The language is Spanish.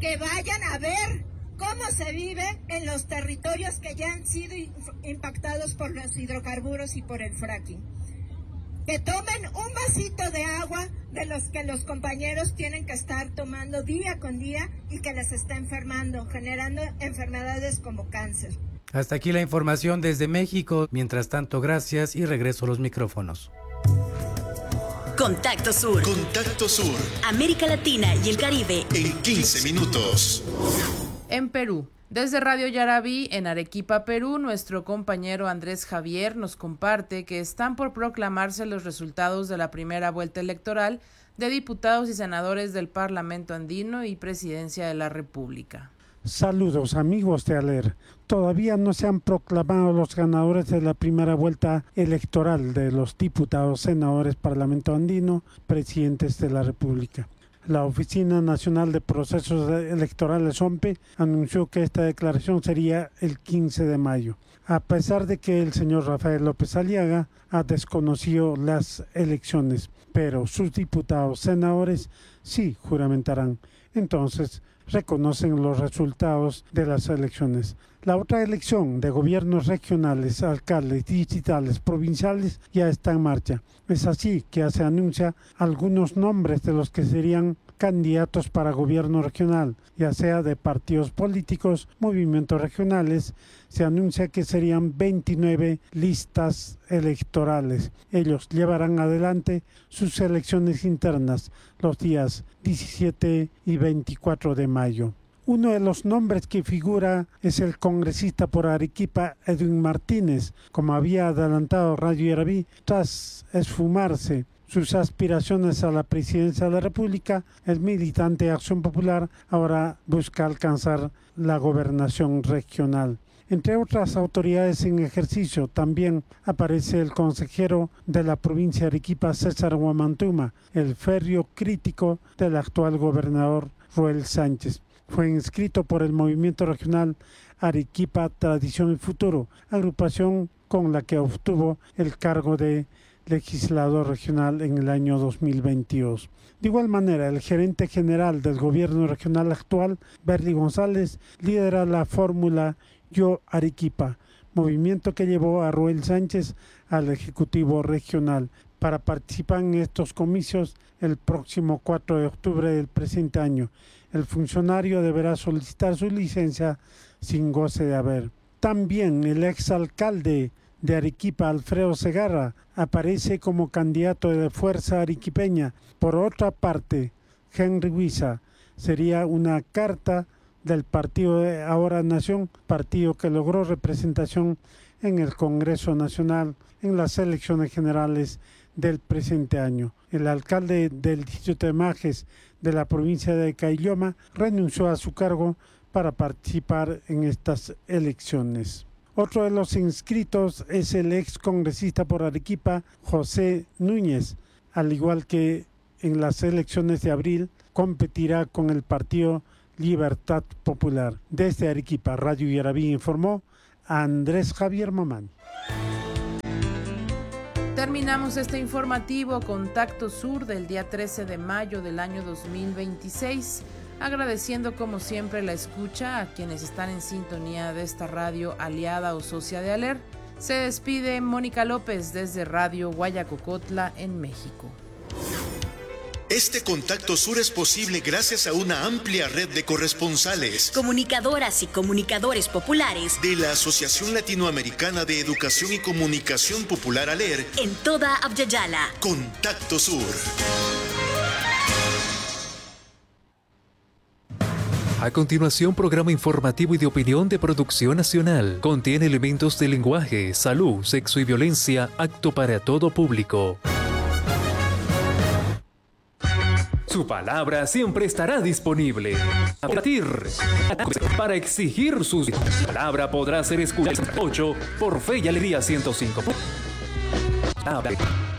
que vayan a ver cómo se vive en los territorios que ya han sido impactados por los hidrocarburos y por el fracking. Que tomen un vasito de agua de los que los compañeros tienen que estar tomando día con día y que les está enfermando, generando enfermedades como cáncer. Hasta aquí la información desde México. Mientras tanto, gracias y regreso a los micrófonos. Contacto Sur. Contacto Sur. América Latina y el Caribe. En 15 minutos. En Perú. Desde Radio Yarabí, en Arequipa, Perú, nuestro compañero Andrés Javier nos comparte que están por proclamarse los resultados de la primera vuelta electoral de diputados y senadores del Parlamento Andino y Presidencia de la República. Saludos amigos de ALER. Todavía no se han proclamado los ganadores de la primera vuelta electoral de los diputados, senadores, Parlamento Andino, presidentes de la República. La Oficina Nacional de Procesos Electorales, OMPE, anunció que esta declaración sería el 15 de mayo, a pesar de que el señor Rafael López Aliaga ha desconocido las elecciones, pero sus diputados, senadores, sí juramentarán. Entonces, reconocen los resultados de las elecciones. La otra elección de gobiernos regionales, alcaldes, distritales, provinciales ya está en marcha. Es así que se anuncia algunos nombres de los que serían candidatos para gobierno regional, ya sea de partidos políticos, movimientos regionales. Se anuncia que serían 29 listas electorales. Ellos llevarán adelante sus elecciones internas los días 17 y 24 de mayo. Uno de los nombres que figura es el congresista por Arequipa, Edwin Martínez, como había adelantado Radio Yarabí, tras esfumarse sus aspiraciones a la presidencia de la República. El militante de Acción Popular ahora busca alcanzar la gobernación regional. Entre otras autoridades en ejercicio, también aparece el consejero de la provincia de Arequipa, César Huamantuma, el férreo crítico del actual gobernador Roel Sánchez. Fue inscrito por el movimiento regional Arequipa Tradición y Futuro, agrupación con la que obtuvo el cargo de legislador regional en el año 2022. De igual manera, el gerente general del gobierno regional actual, Berly González, lidera la fórmula Yo Arequipa, movimiento que llevó a Roel Sánchez al Ejecutivo Regional para participar en estos comicios el próximo 4 de octubre del presente año. El funcionario deberá solicitar su licencia sin goce de haber. También el exalcalde de Arequipa, Alfredo Segarra, aparece como candidato de Fuerza Arequipeña. Por otra parte, Henry Huiza sería una carta del partido de Ahora Nación, partido que logró representación en el Congreso Nacional en las elecciones generales del presente año. El alcalde del distrito de Majes de la provincia de Caylloma renunció a su cargo para participar en estas elecciones. Otro de los inscritos es el ex congresista por Arequipa, José Núñez. Al igual que en las elecciones de abril, competirá con el partido Libertad Popular. Desde Arequipa, Radio Yarabí informó a Andrés Javier Mamani. Terminamos este informativo Contacto Sur del día 13 de mayo del año 2026, agradeciendo como siempre la escucha a quienes están en sintonía de esta radio aliada o socia de ALER. Se despide Mónica López desde Radio Guayacocotla en México. Este Contacto Sur es posible gracias a una amplia red de corresponsales, comunicadoras y comunicadores populares de la Asociación Latinoamericana de Educación y Comunicación Popular ALER en toda Abya-Yala. Contacto Sur. A continuación, programa informativo y de opinión de producción nacional. Contiene elementos de lenguaje, salud, sexo y violencia, apto para todo público. Su palabra siempre estará disponible. A debatir, para exigir su palabra podrá ser escuchada 8 por Fe y Alegría 105.